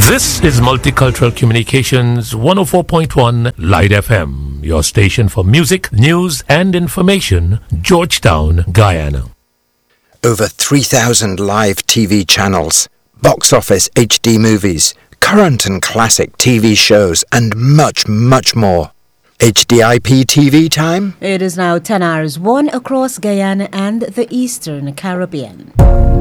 This is Multicultural Communications 104.1 Light FM, your station for music, news and information, Georgetown, Guyana. Over 3,000 live TV channels, box office HD movies, current and classic TV shows, and much, much more. HDIP TV time? It is now 10 hours 1 across Guyana and the Eastern Caribbean.